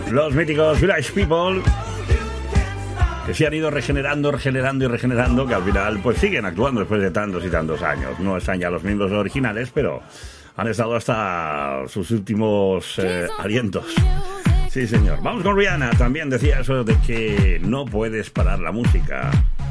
Los míticos Village People, que se han ido regenerando, que al final pues siguen actuando después de tantos y tantos años. No están ya los miembros originales, pero han estado hasta sus últimos alientos. Sí, señor. Vamos con Rihanna. También decía eso de que no puedes parar la música.